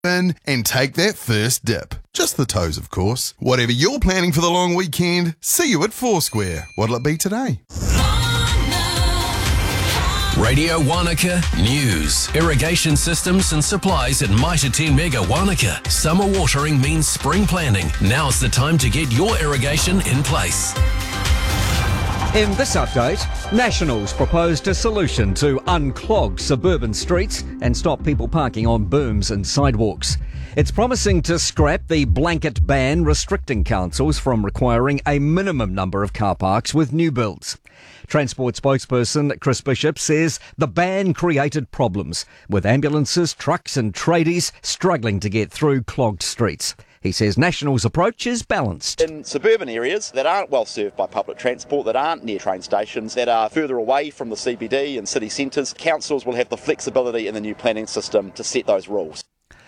in and take that first dip. Just the toes, of course. Whatever you're planning for the long weekend, see you at Foursquare. What'll it be today? Radio Wanaka News. Irrigation systems and supplies at Mitre 10 Mega Wanaka. Summer watering means spring planning. Now's the time to get your irrigation in place. In this update, Nationals proposed a solution to unclog suburban streets and stop people parking on berms and sidewalks. It's promising to scrap the blanket ban restricting councils from requiring a minimum number of car parks with new builds. Transport spokesperson Chris Bishop says the ban created problems, with ambulances, trucks and tradies struggling to get through clogged streets. He says National's approach is balanced. In suburban areas that aren't well served by public transport, that aren't near train stations, that are further away from the CBD and city centres, councils will have the flexibility in the new planning system to set those rules.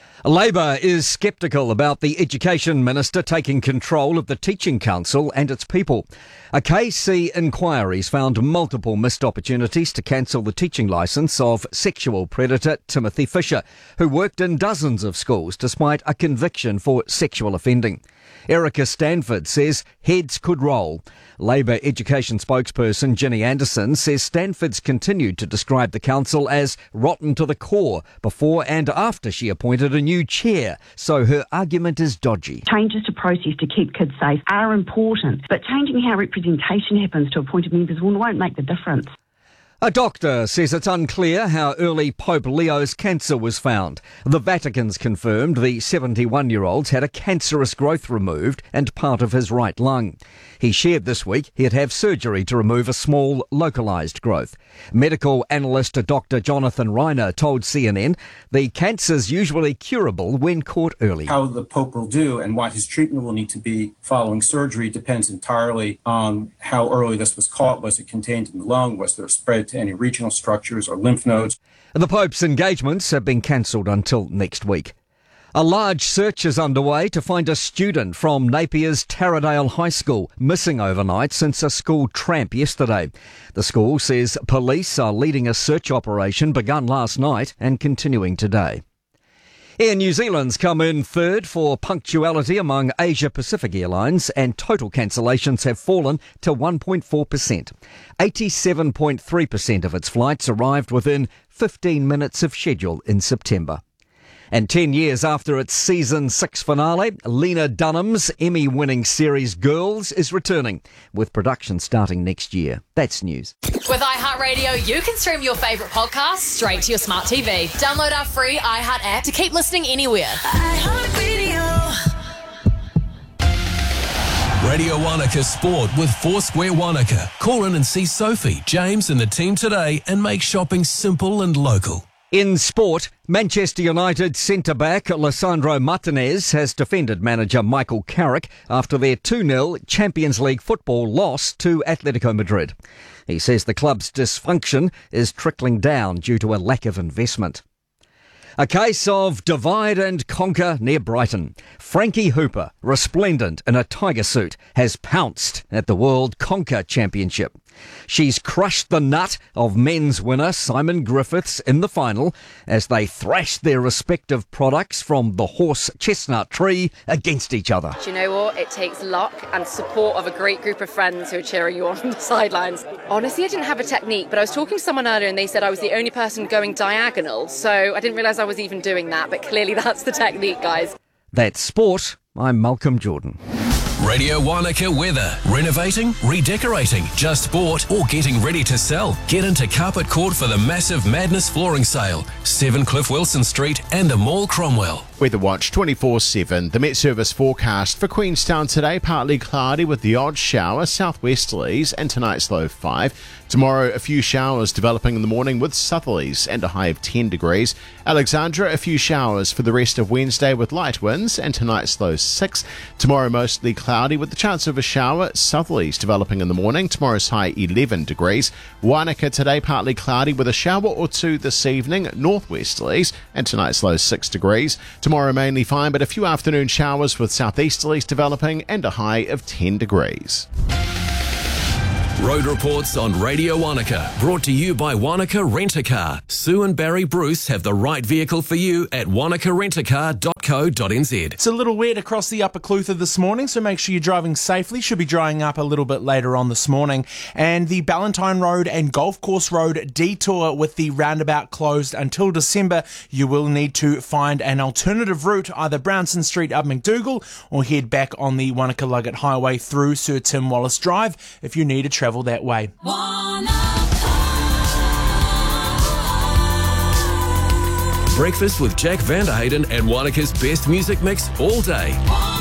Labor is sceptical about the Education Minister taking control of the Teaching Council and its people. A KC inquiry's found multiple missed opportunities to cancel the teaching licence of sexual predator Timothy Fisher, who worked in dozens of schools despite a conviction for sexual offending. Erica Stanford says heads could roll. Labor education spokesperson Ginny Anderson says Stanford's continued to describe the council as rotten to the core before and after she appointed a new chair, so her argument is dodgy. Changes to process to keep kids safe are important, but changing how representation happens to appointed members won't make the difference. A doctor says it's unclear how early Pope Leo's cancer was found. The Vatican's confirmed the 71-year-old's had a cancerous growth removed and part of his right lung. He shared this week he'd have surgery to remove a small, localised growth. Medical analyst Dr. Jonathan Reiner told CNN the cancer's usually curable when caught early. How the Pope will do and what his treatment will need to be following surgery depends entirely on how early this was caught. Was it contained in the lung? Was there a spread to any regional structures or lymph nodes? The Pope's engagements have been cancelled until next week. A large search is underway to find a student from Napier's Taradale High School missing overnight since a school tramp yesterday. The school says police are leading a search operation begun last night and continuing today. Air New Zealand's come in third for punctuality among Asia Pacific airlines, and total cancellations have fallen to 1.4%. 87.3% of its flights arrived within 15 minutes of schedule in September. And 10 years after its season 6 finale, Lena Dunham's Emmy-winning series Girls is returning, with production starting next year. That's news. With iHeartRadio, you can stream your favourite podcasts straight to your smart TV. Download our free iHeart app to keep listening anywhere. Radio Wanaka Sport with Foursquare Wanaka. Call in and see Sophie, James and the team today and make shopping simple and local. In sport, Manchester United centre-back Lisandro Martinez has defended manager Michael Carrick after their 2-0 Champions League football loss to Atletico Madrid. He says the club's dysfunction is trickling down due to a lack of investment. A case of divide and conquer near Brighton. Frankie Hooper, resplendent in a tiger suit, has pounced at the World Conquer Championship. She's crushed the nut of men's winner Simon Griffiths in the final as they thrashed their respective products from the horse chestnut tree against each other. Do you know what? It takes luck and support of a great group of friends who are cheering you on the sidelines. Honestly, I didn't have a technique, but I was talking to someone earlier and they said I was the only person going diagonal, so I didn't realise I was even doing that, but clearly that's the technique, guys. That's sport. I'm Malcolm Jordan. Radio Wanaka weather. Renovating, redecorating, just bought or getting ready to sell. Get into Carpet Court for the massive Madness flooring sale. 7 Cliff Wilson Street and the Mall Cromwell. Weather Watch 24/7. The Met Service forecast for Queenstown today, partly cloudy with the odd shower, southwesterlies, and tonight's low 5. Tomorrow, a few showers developing in the morning with southerlies and a high of 10 degrees. Alexandra, a few showers for the rest of Wednesday with light winds and tonight's low 6. Tomorrow, mostly cloudy with the chance of a shower, southerlies developing in the morning. Tomorrow's high 11 degrees. Wanaka today, partly cloudy with a shower or two this evening, northwesterlies, and tonight's low 6 degrees. Tomorrow mainly fine, but a few afternoon showers with southeasterlies developing and a high of 10 degrees. Road reports on Radio Wanaka, brought to you by Wanaka Rent-A-Car. Sue and Barry Bruce have the right vehicle for you at wanakarentacar.co.nz. It's a little wet across the Upper Clutha this morning, so make sure you're driving safely. Should be drying up a little bit later on this morning. And the Ballantyne Road and Golf Course Road detour with the roundabout closed until December. You will need to find an alternative route, either Brownson Street up McDougall or head back on the Wanaka-Luggett Highway through Sir Tim Wallace Drive if you need to travel that way. Breakfast with Jack Vanderhayden and Wanaka's best music mix all day.